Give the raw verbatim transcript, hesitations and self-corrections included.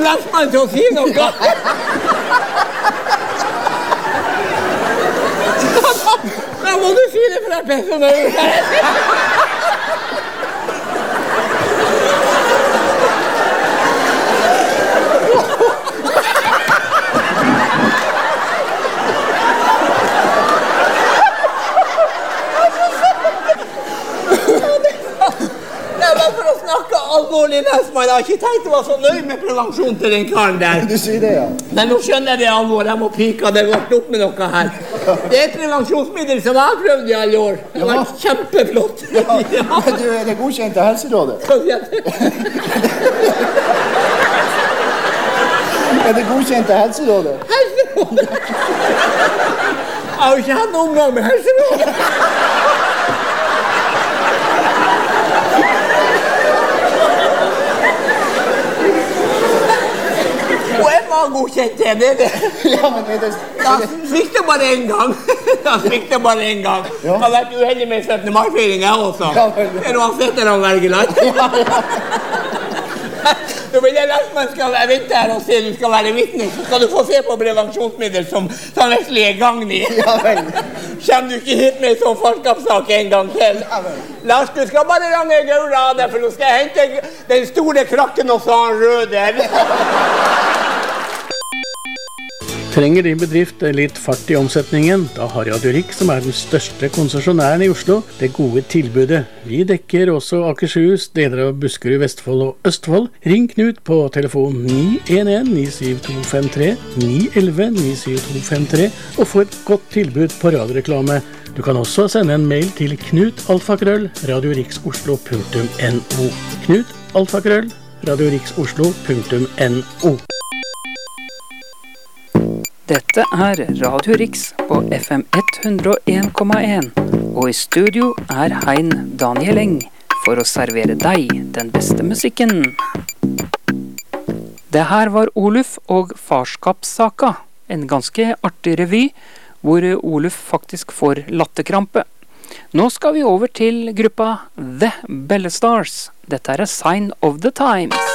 lensmann til å si noe. Da må du si det for deg, Petter. Alvorlig lensmann, jeg har ikke tenkt å være så nøy med prevensjon til den karen der. Du sier det, ja. Men nå skjønner jeg det alvor, jeg må pike, det har vært opp med noe her. Det er et prevensjonsmiddel som jeg har prøvd i alle år. Det har vært kjempeflott. Ja, ja. Du er det godkjent av Helserådet. Hva sier du? Er det godkjent av Helserådet? Helserådet? Jeg har jo ikke hatt noen omgang med Helserådet. Godkjent det, det, det. Ja, men er det... Da fikk det bare en gang. Da fikk det bare en gang. Ja. Jeg har vært uheldig med syttende mai-feiring jeg også. Ja, vel. Det er noe fetter om Vergeland. Ja, ja. Nå vil jeg lese meg skal jeg vente her og se du skal være vittne. Så skal du få se på prevensjonsmiddel som, som virkelig er gang i. Ja, vel. Kommer du ikke hit med en sånn farskapssak en gang til? Ja, vel. Lars, du skal bare range Gaura av deg, for nå skal jeg hente den store krakken og så han røder. Trenger din bedrift litt fart i omsetningen? Da har Radio Rix, som er den største konsesjonæren i Oslo, det gode tilbudet. Vi dekker også Akershus, deler av Buskerud, Vestfold og Østfold. Ring Knut på telefon ni en en ni syv to fem tre, ni en en ni syv to fem tre og få et godt tilbud på radioreklame. Du kan også sende en mail til knut alfakrøll radiorixoslo punktum no. Knut alfakrøll radiorixoslo punktum no. Dette er Radio Rix på F M hundre og en komma en, og i studio er Hein Daniel Eng for å servere deg den beste musikken. Det her var Oluf og farskapssaka, en ganske artig revy, hvor Oluf faktisk får latterkrampe. Nå skal vi over til gruppa The Bellestars. Dette er A Sign of the Times.